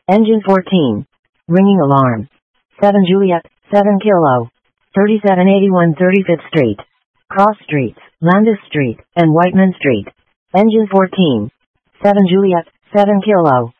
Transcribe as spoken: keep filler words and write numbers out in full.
Engine fourteen. Ringing alarm. seven Juliet, seven Kilo. thirty-seven eighty-one thirty-fifth Street. Cross Streets, Landis Street, and Whiteman Street. Engine fourteen. seven Juliet, seven Kilo.